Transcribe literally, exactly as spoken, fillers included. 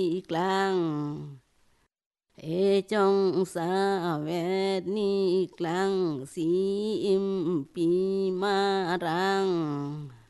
กลางเอจงสาเวดนีกลางสีอิมปีมารัง